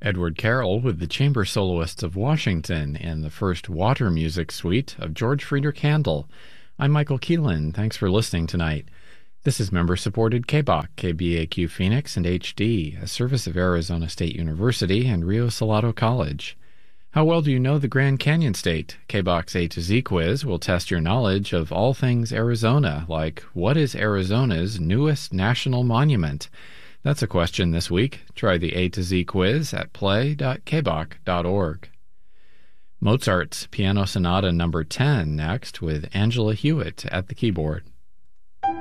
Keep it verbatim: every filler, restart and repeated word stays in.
Edward Carroll with the Chamber Soloists of Washington in the first Water Music Suite of George Friedrich Handel. I'm Michael Keelan. Thanks for listening tonight. This is member-supported K B O C, K B A Q Phoenix, and H D, a service of Arizona State University and Rio Salado College. How well do you know the Grand Canyon State? K B O C's A to Z quiz will test your knowledge of all things Arizona, like what is Arizona's newest national monument? That's a question this week. Try the A to Z quiz at play dot k b o c dot org. Mozart's Piano Sonata number ten next with Angela Hewitt at the keyboard.